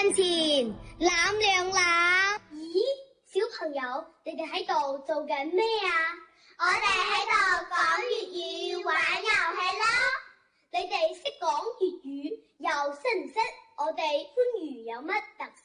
前攬兩攬。 咦，小朋友，你哋喺度做緊咩啊？ 我哋喺度講粵語玩遊戲啦。 你哋識講粵語，又識唔識我哋番禺有乜特